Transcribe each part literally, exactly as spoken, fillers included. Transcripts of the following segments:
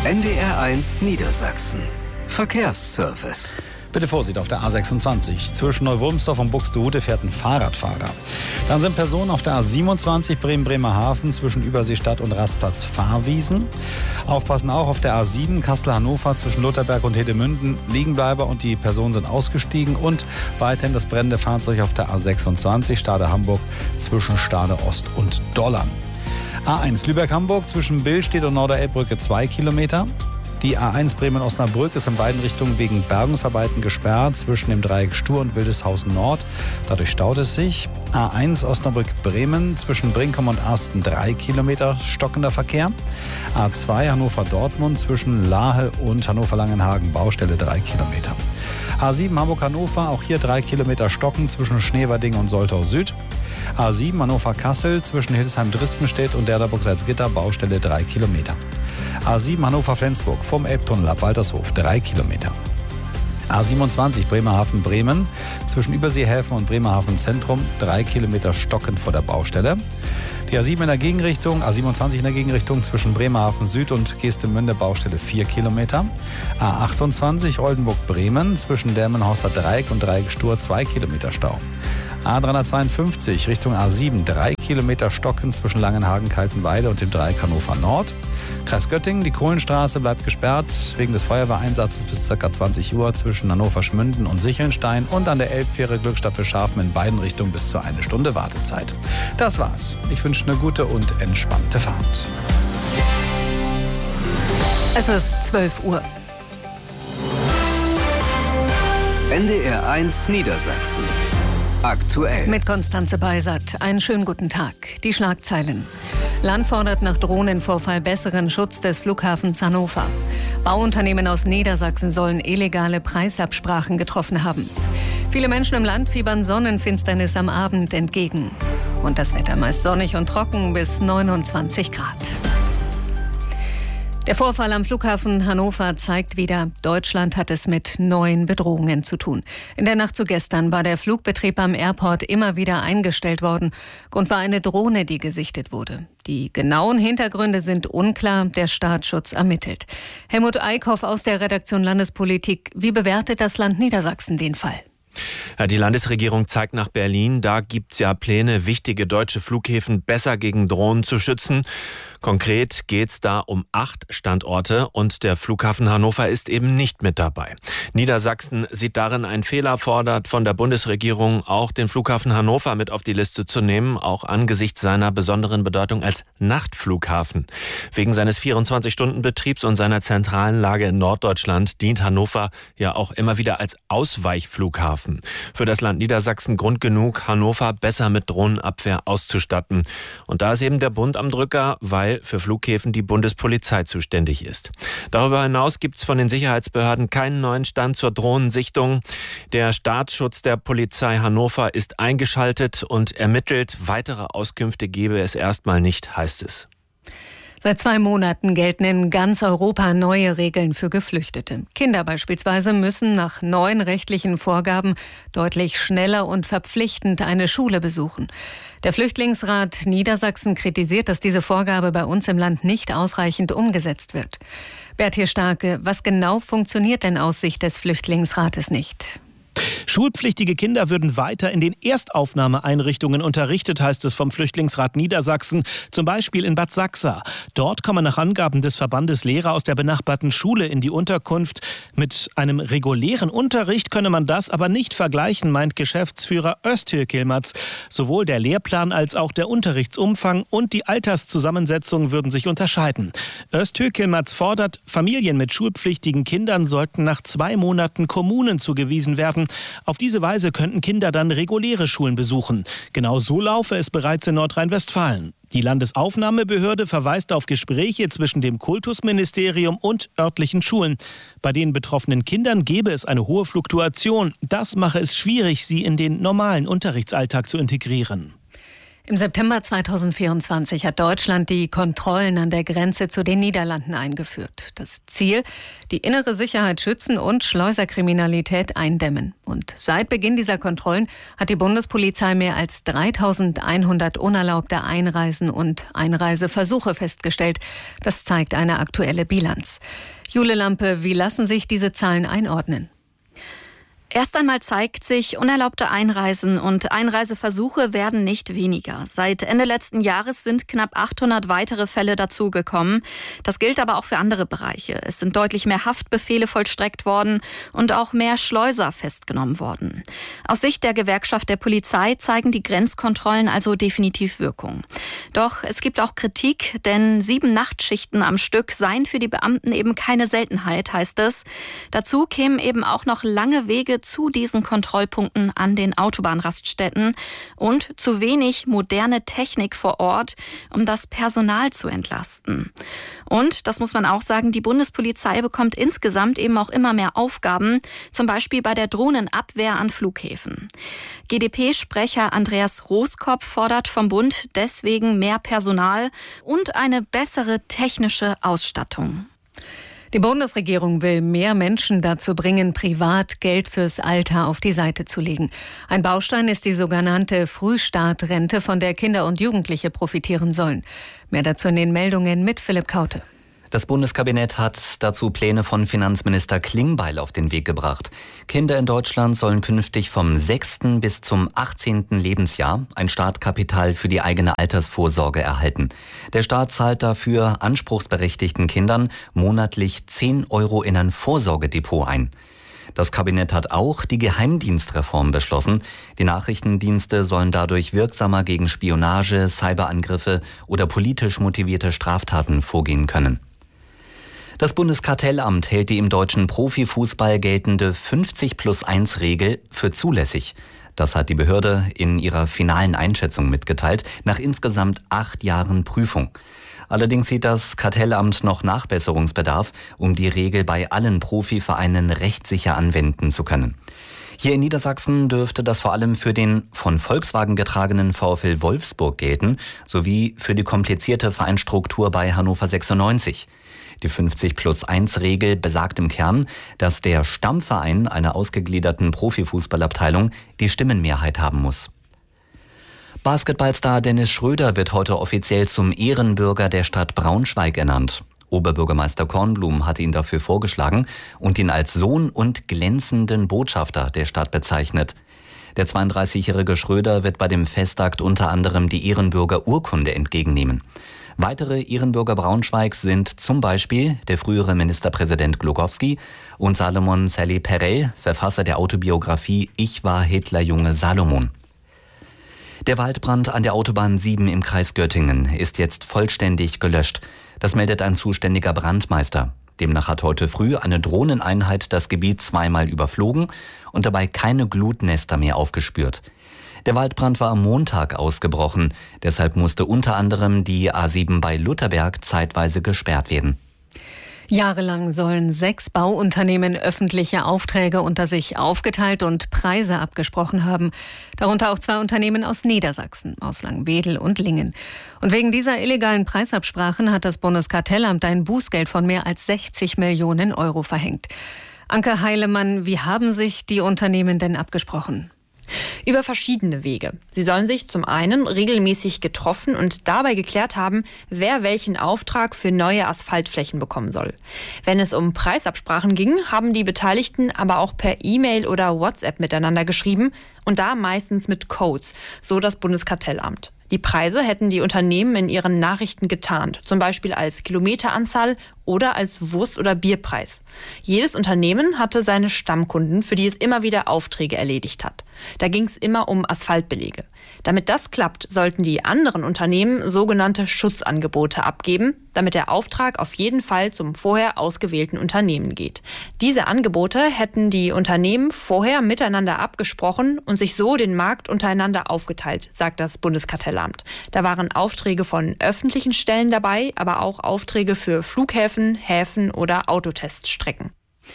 N D R eins Niedersachsen. Verkehrsservice. Bitte Vorsicht auf der A sechsundzwanzig. Zwischen Neuwulmsdorf und Buxtehude fährt ein Fahrradfahrer. Dann sind Personen auf der A siebenundzwanzig Bremen-Bremerhaven zwischen Überseestadt und Rastplatz Fahrwiesen. Aufpassen auch auf der A sieben Kassel-Hannover zwischen Lutherberg und Hedemünden. Liegenbleiber und die Personen sind ausgestiegen. Und weiterhin das brennende Fahrzeug auf der A sechsundzwanzig Stade-Hamburg zwischen Stade-Ost und Dollern. A eins Lübeck-Hamburg zwischen Billstedt und Norderelbbrücke zwei Kilometer. Die A eins Bremen-Osnabrück ist in beiden Richtungen wegen Bergungsarbeiten gesperrt zwischen dem Dreieck Stur und Wildeshausen Nord. Dadurch staut es sich. A eins Osnabrück-Bremen zwischen Brinkum und Arsten drei Kilometer stockender Verkehr. A zwei Hannover-Dortmund zwischen Lahe und Hannover-Langenhagen Baustelle drei Kilometer. A sieben Hamburg-Hannover, auch hier drei Kilometer stocken zwischen Schneverding und Soltau Süd. A sieben Hannover-Kassel zwischen Hildesheim-Drispenstedt und Derderburg-Salzgitter Baustelle drei Kilometer. A sieben Hannover-Flensburg vom Elbtunnel ab Waltershof drei Kilometer. A siebenundzwanzig Bremerhaven-Bremen zwischen Überseehäfen und Bremerhaven Zentrum drei Kilometer stockend vor der Baustelle. Die A sieben in der Gegenrichtung, A siebenundzwanzig in der Gegenrichtung zwischen Bremerhaven Süd und Geestemünde Baustelle vier Kilometer. A achtundzwanzig Oldenburg-Bremen zwischen Delmenhorster Dreieck und Dreieck Stur zwei Kilometer Stau. A dreihundertzweiundfünfzig Richtung A sieben drei Kilometer stocken zwischen Langenhagen, Kaltenweide und dem Dreieck Hannover Nord. Kreis Göttingen, die Kohlenstraße bleibt gesperrt wegen des Feuerwehreinsatzes bis ca. zwanzig Uhr zwischen Hannover-Schmünden und Sichelnstein und an der Elbfähre Glückstadt Wilschafen in beiden Richtungen bis zu eine Stunde Wartezeit. Das war's. Ich wünsche eine gute und entspannte Fahrt. Es ist zwölf Uhr. N D R eins Niedersachsen. Aktuell. Mit Konstanze Beisert. Einen schönen guten Tag. Die Schlagzeilen. Land fordert nach Drohnenvorfall besseren Schutz des Flughafens Hannover. Bauunternehmen aus Niedersachsen sollen illegale Preisabsprachen getroffen haben. Viele Menschen im Land fiebern Sonnenfinsternis am Abend entgegen. Und das Wetter meist sonnig und trocken bis neunundzwanzig Grad. Der Vorfall am Flughafen Hannover zeigt wieder, Deutschland hat es mit neuen Bedrohungen zu tun. In der Nacht zu gestern war der Flugbetrieb am Airport immer wieder eingestellt worden. Grund war eine Drohne, die gesichtet wurde. Die genauen Hintergründe sind unklar, der Staatsschutz ermittelt. Helmut Eickhoff aus der Redaktion Landespolitik. Wie bewertet das Land Niedersachsen den Fall? Ja, die Landesregierung zeigt nach Berlin, da gibt es ja Pläne, wichtige deutsche Flughäfen besser gegen Drohnen zu schützen. Konkret geht es da um acht Standorte und der Flughafen Hannover ist eben nicht mit dabei. Niedersachsen sieht darin einen Fehler, fordert von der Bundesregierung auch den Flughafen Hannover mit auf die Liste zu nehmen, auch angesichts seiner besonderen Bedeutung als Nachtflughafen. Wegen seines vierundzwanzig-Stunden-Betriebs und seiner zentralen Lage in Norddeutschland dient Hannover ja auch immer wieder als Ausweichflughafen. Für das Land Niedersachsen Grund genug, Hannover besser mit Drohnenabwehr auszustatten. Und da ist eben der Bund am Drücker, weil für Flughäfen die Bundespolizei zuständig ist. Darüber hinaus gibt es von den Sicherheitsbehörden keinen neuen Stand zur Drohnensichtung. Der Staatsschutz der Polizei Hannover ist eingeschaltet und ermittelt. Weitere Auskünfte gebe es erstmal nicht, heißt es. Seit zwei Monaten gelten in ganz Europa neue Regeln für Geflüchtete. Kinder beispielsweise müssen nach neuen rechtlichen Vorgaben deutlich schneller und verpflichtend eine Schule besuchen. Der Flüchtlingsrat Niedersachsen kritisiert, dass diese Vorgabe bei uns im Land nicht ausreichend umgesetzt wird. Berthier Starke, was genau funktioniert denn aus Sicht des Flüchtlingsrates nicht? Schulpflichtige Kinder würden weiter in den Erstaufnahmeeinrichtungen unterrichtet, heißt es vom Flüchtlingsrat Niedersachsen, zum Beispiel in Bad Sachsa. Dort kommen nach Angaben des Verbandes Lehrer aus der benachbarten Schule in die Unterkunft. Mit einem regulären Unterricht könne man das aber nicht vergleichen, meint Geschäftsführer Öztürk Yilmaz. Sowohl der Lehrplan als auch der Unterrichtsumfang und die Alterszusammensetzung würden sich unterscheiden. Öztürk Yilmaz fordert, Familien mit schulpflichtigen Kindern sollten nach zwei Monaten Kommunen zugewiesen werden. Auf diese Weise könnten Kinder dann reguläre Schulen besuchen. Genau so laufe es bereits in Nordrhein-Westfalen. Die Landesaufnahmebehörde verweist auf Gespräche zwischen dem Kultusministerium und örtlichen Schulen. Bei den betroffenen Kindern gebe es eine hohe Fluktuation. Das mache es schwierig, sie in den normalen Unterrichtsalltag zu integrieren. Im September zweitausendvierundzwanzig hat Deutschland die Kontrollen an der Grenze zu den Niederlanden eingeführt. Das Ziel: die innere Sicherheit schützen und Schleuserkriminalität eindämmen. Und seit Beginn dieser Kontrollen hat die Bundespolizei mehr als dreitausendeinhundert unerlaubte Einreisen und Einreiseversuche festgestellt. Das zeigt eine aktuelle Bilanz. Jule Lampe, wie lassen sich diese Zahlen einordnen? Erst einmal zeigt sich, unerlaubte Einreisen und Einreiseversuche werden nicht weniger. Seit Ende letzten Jahres sind knapp achthundert weitere Fälle dazugekommen. Das gilt aber auch für andere Bereiche. Es sind deutlich mehr Haftbefehle vollstreckt worden und auch mehr Schleuser festgenommen worden. Aus Sicht der Gewerkschaft der Polizei zeigen die Grenzkontrollen also definitiv Wirkung. Doch es gibt auch Kritik, denn sieben Nachtschichten am Stück seien für die Beamten eben keine Seltenheit, heißt es. Dazu kämen eben auch noch lange Wege zu diesen Kontrollpunkten an den Autobahnraststätten und zu wenig moderne Technik vor Ort, um das Personal zu entlasten. Und, das muss man auch sagen, die Bundespolizei bekommt insgesamt eben auch immer mehr Aufgaben, zum Beispiel bei der Drohnenabwehr an Flughäfen. G d P-Sprecher Andreas Roskopf fordert vom Bund deswegen mehr Personal und eine bessere technische Ausstattung. Die Bundesregierung will mehr Menschen dazu bringen, privat Geld fürs Alter auf die Seite zu legen. Ein Baustein ist die sogenannte Frühstartrente, von der Kinder und Jugendliche profitieren sollen. Mehr dazu in den Meldungen mit Philipp Kaute. Das Bundeskabinett hat dazu Pläne von Finanzminister Klingbeil auf den Weg gebracht. Kinder in Deutschland sollen künftig vom sechsten bis zum achtzehnten Lebensjahr ein Startkapital für die eigene Altersvorsorge erhalten. Der Staat zahlt dafür anspruchsberechtigten Kindern monatlich zehn Euro in ein Vorsorgedepot ein. Das Kabinett hat auch die Geheimdienstreform beschlossen. Die Nachrichtendienste sollen dadurch wirksamer gegen Spionage, Cyberangriffe oder politisch motivierte Straftaten vorgehen können. Das Bundeskartellamt hält die im deutschen Profifußball geltende fünfzig plus eins Regel für zulässig. Das hat die Behörde in ihrer finalen Einschätzung mitgeteilt, nach insgesamt acht Jahren Prüfung. Allerdings sieht das Kartellamt noch Nachbesserungsbedarf, um die Regel bei allen Profivereinen rechtssicher anwenden zu können. Hier in Niedersachsen dürfte das vor allem für den von Volkswagen getragenen VfL Wolfsburg gelten, sowie für die komplizierte Vereinsstruktur bei Hannover sechsundneunzig. Die fünfzig plus eins Regel besagt im Kern, dass der Stammverein einer ausgegliederten Profifußballabteilung die Stimmenmehrheit haben muss. Basketballstar Dennis Schröder wird heute offiziell zum Ehrenbürger der Stadt Braunschweig ernannt. Oberbürgermeister Kornblum hat ihn dafür vorgeschlagen und ihn als Sohn und glänzenden Botschafter der Stadt bezeichnet. Der zweiunddreißigjährige Schröder wird bei dem Festakt unter anderem die Ehrenbürgerurkunde entgegennehmen. Weitere Ehrenbürger Braunschweigs sind zum Beispiel der frühere Ministerpräsident Glogowski und Salomon Sally Perel, Verfasser der Autobiografie Ich war Hitlerjunge Salomon. Der Waldbrand an der Autobahn sieben im Kreis Göttingen ist jetzt vollständig gelöscht. Das meldet ein zuständiger Brandmeister. Demnach hat heute früh eine Drohneneinheit das Gebiet zweimal überflogen und dabei keine Glutnester mehr aufgespürt. Der Waldbrand war am Montag ausgebrochen. Deshalb musste unter anderem die A sieben bei Lutherberg zeitweise gesperrt werden. Jahrelang sollen sechs Bauunternehmen öffentliche Aufträge unter sich aufgeteilt und Preise abgesprochen haben. Darunter auch zwei Unternehmen aus Niedersachsen, aus Langwedel und Lingen. Und wegen dieser illegalen Preisabsprachen hat das Bundeskartellamt ein Bußgeld von mehr als sechzig Millionen Euro verhängt. Anke Heilemann, wie haben sich die Unternehmen denn abgesprochen? Über verschiedene Wege. Sie sollen sich zum einen regelmäßig getroffen und dabei geklärt haben, wer welchen Auftrag für neue Asphaltflächen bekommen soll. Wenn es um Preisabsprachen ging, haben die Beteiligten aber auch per E-Mail oder WhatsApp miteinander geschrieben und da meistens mit Codes, so das Bundeskartellamt. Die Preise hätten die Unternehmen in ihren Nachrichten getarnt, zum Beispiel als Kilometeranzahl oder als Wurst- oder Bierpreis. Jedes Unternehmen hatte seine Stammkunden, für die es immer wieder Aufträge erledigt hat. Da ging es immer um Asphaltbelege. Damit das klappt, sollten die anderen Unternehmen sogenannte Schutzangebote abgeben, damit der Auftrag auf jeden Fall zum vorher ausgewählten Unternehmen geht. Diese Angebote hätten die Unternehmen vorher miteinander abgesprochen und sich so den Markt untereinander aufgeteilt, sagt das Bundeskartellamt. Da waren Aufträge von öffentlichen Stellen dabei, aber auch Aufträge für Flughäfen, Häfen oder Autoteststrecken.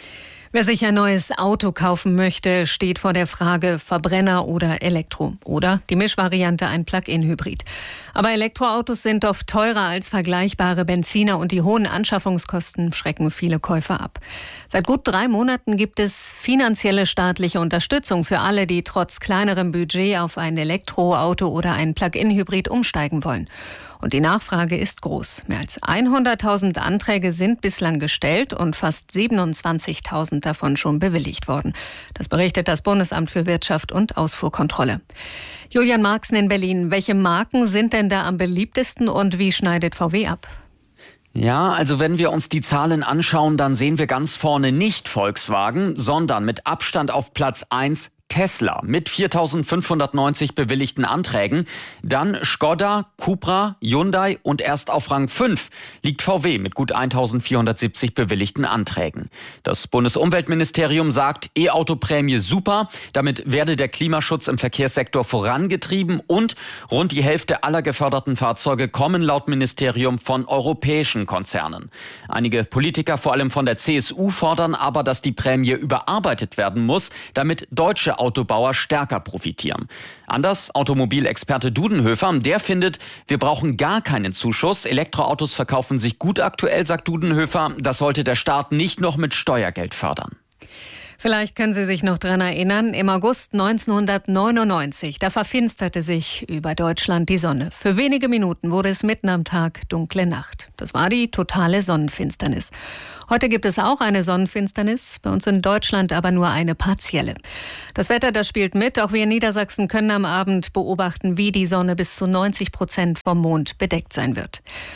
Wer sich ein neues Auto kaufen möchte, steht vor der Frage Verbrenner oder Elektro. Oder die Mischvariante ein Plug-in-Hybrid. Aber Elektroautos sind oft teurer als vergleichbare Benziner und die hohen Anschaffungskosten schrecken viele Käufer ab. Seit gut drei Monaten gibt es finanzielle staatliche Unterstützung für alle, die trotz kleinerem Budget auf ein Elektroauto oder ein Plug-in-Hybrid umsteigen wollen. Und die Nachfrage ist groß. Mehr als hunderttausend Anträge sind bislang gestellt und fast siebenundzwanzigtausend davon schon bewilligt worden. Das berichtet das Bundesamt für Wirtschaft und Ausfuhrkontrolle. Julian Marxen in Berlin. Welche Marken sind denn da am beliebtesten und wie schneidet V W ab? Ja, also wenn wir uns die Zahlen anschauen, dann sehen wir ganz vorne nicht Volkswagen, sondern mit Abstand auf Platz eins Tesla mit viertausendfünfhundertneunzig bewilligten Anträgen. Dann Skoda, Cupra, Hyundai und erst auf Rang fünf liegt V W mit gut eintausendvierhundertsiebzig bewilligten Anträgen. Das Bundesumweltministerium sagt, E-Auto-Prämie super. Damit werde der Klimaschutz im Verkehrssektor vorangetrieben und rund die Hälfte aller geförderten Fahrzeuge kommen laut Ministerium von europäischen Konzernen. Einige Politiker, vor allem von der C S U, fordern aber, dass die Prämie überarbeitet werden muss, damit deutsche Autobauer stärker profitieren. Anders Automobilexperte Dudenhöfer, der findet, wir brauchen gar keinen Zuschuss. Elektroautos verkaufen sich gut aktuell, sagt Dudenhöfer. Das sollte der Staat nicht noch mit Steuergeld fördern. Vielleicht können Sie sich noch daran erinnern, im August neunzehnhundertneunundneunzig, da verfinsterte sich über Deutschland die Sonne. Für wenige Minuten wurde es mitten am Tag dunkle Nacht. Das war die totale Sonnenfinsternis. Heute gibt es auch eine Sonnenfinsternis, bei uns in Deutschland aber nur eine partielle. Das Wetter, das spielt mit. Auch wir in Niedersachsen können am Abend beobachten, wie die Sonne bis zu neunzig Prozent vom Mond bedeckt sein wird.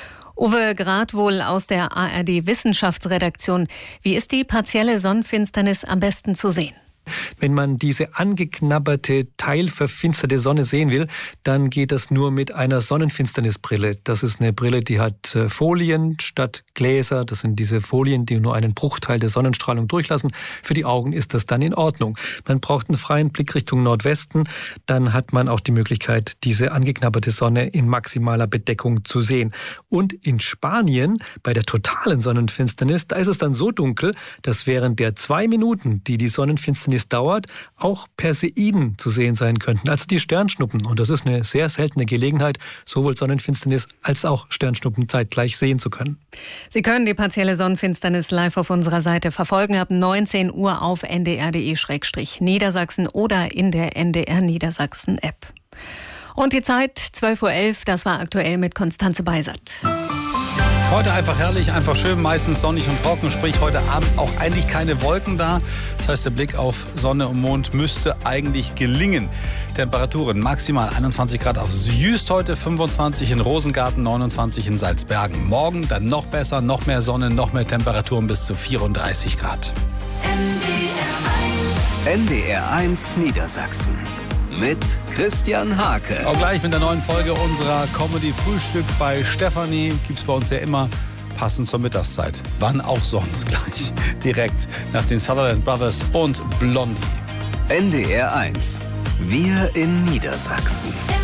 Uwe Gradwohl aus der A R D-Wissenschaftsredaktion. Wie ist die partielle Sonnenfinsternis am besten zu sehen? Wenn man diese angeknabberte, teilverfinsterte Sonne sehen will, dann geht das nur mit einer Sonnenfinsternisbrille. Das ist eine Brille, die hat Folien statt Gläser. Das sind diese Folien, die nur einen Bruchteil der Sonnenstrahlung durchlassen. Für die Augen ist das dann in Ordnung. Man braucht einen freien Blick Richtung Nordwesten. Dann hat man auch die Möglichkeit, diese angeknabberte Sonne in maximaler Bedeckung zu sehen. Und in Spanien, bei der totalen Sonnenfinsternis, da ist es dann so dunkel, dass während der zwei Minuten, die die Sonnenfinsternis dauert, auch Perseiden zu sehen sein könnten, also die Sternschnuppen. Und das ist eine sehr seltene Gelegenheit, sowohl Sonnenfinsternis als auch Sternschnuppen zeitgleich sehen zu können. Sie können die partielle Sonnenfinsternis live auf unserer Seite verfolgen ab neunzehn Uhr auf n d r punkt d e slash Niedersachsen oder in der N D R Niedersachsen App. Und die Zeit zwölf Uhr elf, das war aktuell mit Konstanze Beisert. Heute einfach herrlich, einfach schön, meistens sonnig und trocken, sprich heute Abend auch eigentlich keine Wolken da. Das heißt, der Blick auf Sonne und Mond müsste eigentlich gelingen. Temperaturen maximal einundzwanzig Grad auf Jüst heute, fünfundzwanzig in Rosengarten, neunundzwanzig in Salzbergen. Morgen dann noch besser, noch mehr Sonne, noch mehr Temperaturen bis zu vierunddreißig Grad. N D R eins Niedersachsen. Mit Christian Hake. Auch gleich mit der neuen Folge unserer Comedy-Frühstück bei Stefanie. Gibt es bei uns ja immer passend zur Mittagszeit. Wann auch sonst gleich. Direkt nach den Sutherland Brothers und Blondie. N D R eins. Wir in Niedersachsen.